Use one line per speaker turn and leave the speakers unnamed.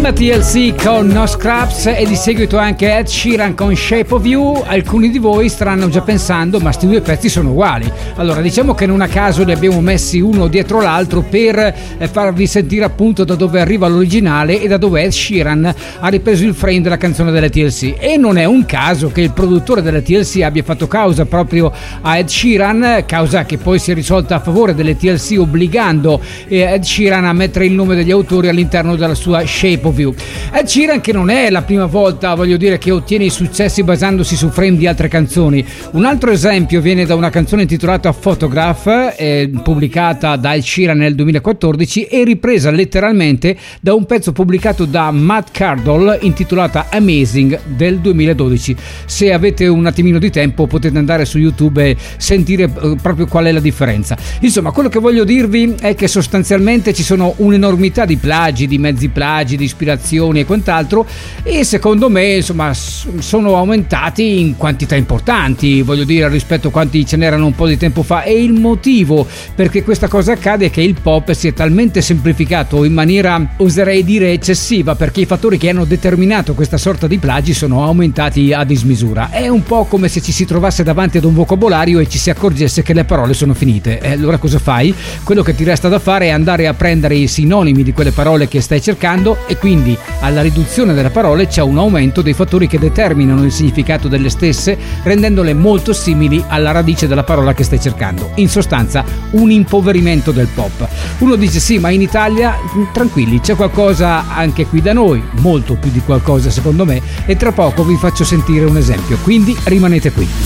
Sheeran, TLC con No Scraps e di seguito anche Ed Sheeran con Shape of You. Alcuni di voi staranno già pensando, ma sti due pezzi sono uguali. Allora, diciamo che non a caso li abbiamo messi uno dietro l'altro per farvi sentire appunto da dove arriva l'originale e da dove Ed Sheeran ha ripreso il frame della canzone delle TLC. E non è un caso che il produttore delle TLC abbia fatto causa proprio a Ed Sheeran, causa che poi si è risolta a favore delle TLC, obbligando Ed Sheeran a mettere il nome degli autori all'interno della sua Shape of You. Ed Sheeran, che non è la prima volta, voglio dire, che ottiene i successi basandosi su frame di altre canzoni. Un altro esempio viene da una canzone intitolata Photograph, pubblicata da Ed Sheeran nel 2014 e ripresa letteralmente da un pezzo pubblicato da Matt Cardle intitolata Amazing del 2012. Se avete un attimino di tempo potete andare su YouTube e sentire proprio qual è la differenza. Insomma, quello che voglio dirvi è che sostanzialmente ci sono un'enormità di plagi, di mezzi plagi, di ispirazioni e quant'altro, e secondo me insomma sono aumentati in quantità importanti, voglio dire, rispetto a quanti ce n'erano un po' di tempo fa. E il motivo perché questa cosa accade è che il pop si è talmente semplificato in maniera, oserei dire, eccessiva, perché i fattori che hanno determinato questa sorta di plagi sono aumentati a dismisura. È un po' come se ci si trovasse davanti ad un vocabolario e ci si accorgesse che le parole sono finite. E allora cosa fai? Quello che ti resta da fare è andare a prendere i sinonimi di quelle parole che stai cercando, e quindi alla riduzione delle parole c'è un aumento dei fattori che determinano il significato delle stesse, rendendole molto simili alla radice della parola che stai cercando. In sostanza, un impoverimento del pop. Uno dice sì, ma in Italia tranquilli, c'è qualcosa anche qui da noi, molto più di qualcosa secondo me, e tra poco vi faccio sentire un esempio, quindi rimanete qui.